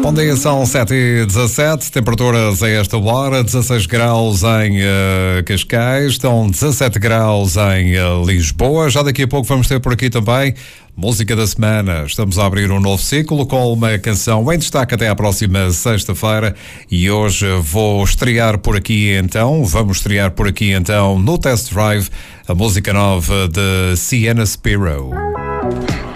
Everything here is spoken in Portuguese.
Bom dia, são 7h17, temperaturas a esta hora, 16 graus em Cascais, estão 17 graus em Lisboa. Já daqui a pouco vamos ter por aqui também música da semana. Estamos a abrir um novo ciclo com uma canção em destaque até à próxima sexta-feira e hoje vamos estrear por aqui então no Test Drive a música nova de Sienna Spiro.